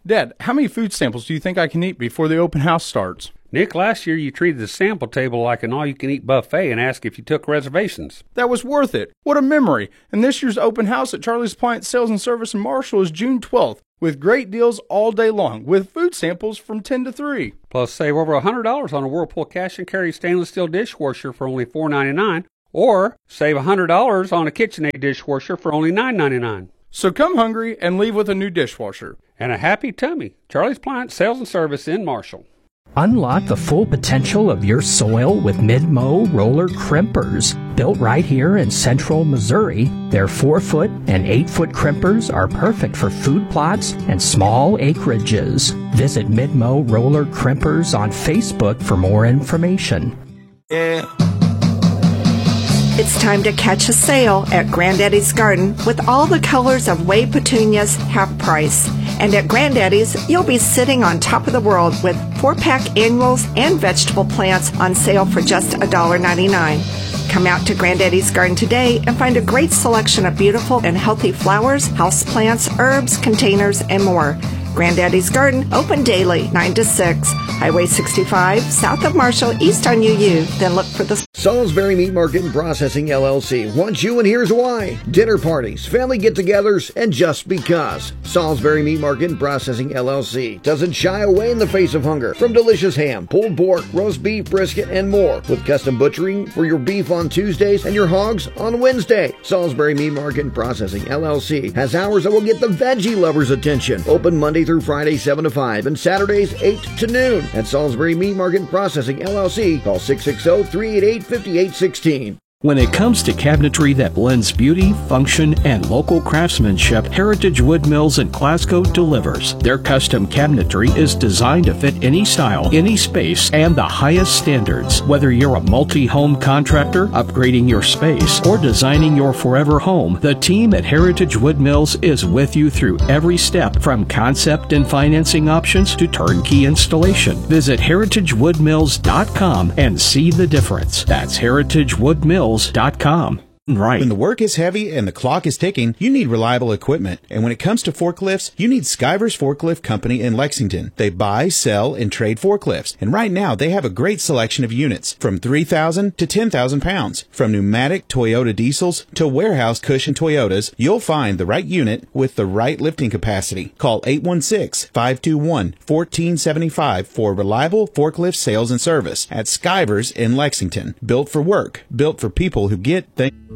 Dad, how many food samples do you think I can eat before the open house starts? Nick, last year you treated the sample table like an all-you-can-eat buffet and asked if you took reservations. That was worth it. What a memory. And this year's open house at Charlie's Appliance Sales and Service in Marshall is June 12th, with great deals all day long, with food samples from 10 to 3. Plus, save over $100 on a Whirlpool cash and carry stainless steel dishwasher for only $4.99, or save $100 on a KitchenAid dishwasher for only $9.99. So come hungry and leave with a new dishwasher. And a happy tummy. Charlie's Appliance Sales and Service in Marshall. Unlock the full potential of your soil with Mid-Mow roller crimpers. Built right here in central Missouri, their 4-foot and 8-foot crimpers are perfect for food plots and small acreages. Visit Mid-Mow roller crimpers on Facebook for more information. Yeah. It's time to catch a sale at Granddaddy's Garden with all the colors of Way petunias half price. And at Granddaddy's, you'll be sitting on top of the world with 4-pack annuals and vegetable plants on sale for just $1.99. Come out to Granddaddy's Garden today and find a great selection of beautiful and healthy flowers, houseplants, herbs, containers, and more. Granddaddy's Garden, open daily, 9 to 6. Highway 65, south of Marshall, east on UU. Then look for the Salisbury Meat Market and Processing LLC wants you, and here's why. Dinner parties, family get-togethers, and just because. Salisbury Meat Market and Processing LLC doesn't shy away in the face of hunger. From delicious ham, pulled pork, roast beef, brisket, and more. With custom butchering for your beef on Tuesdays and your hogs on Wednesday. Salisbury Meat Market and Processing LLC has hours that will get the veggie lovers' attention. Open Monday through Friday 7 to 5 and Saturdays 8 to noon. At Salisbury Meat Market and Processing LLC, call 660-388-5816. When it comes to cabinetry that blends beauty, function, and local craftsmanship, Heritage Wood Mills in Glasgow delivers. Their custom cabinetry is designed to fit any style, any space, and the highest standards. Whether you're a multi-home contractor, upgrading your space, or designing your forever home, the team at Heritage Wood Mills is with you through every step, from concept and financing options to turnkey installation. Visit heritagewoodmills.com and see the difference. That's heritagewoodmills.com. Right. When the work is heavy and the clock is ticking, you need reliable equipment. And when it comes to forklifts, you need Skyvers Forklift Company in Lexington. They buy, sell, and trade forklifts. And right now, they have a great selection of units from 3,000 to 10,000 pounds. From pneumatic Toyota diesels to warehouse cushion Toyotas, you'll find the right unit with the right lifting capacity. Call 816-521-1475 for reliable forklift sales and service at Skyvers in Lexington. Built for work, built for people who get things.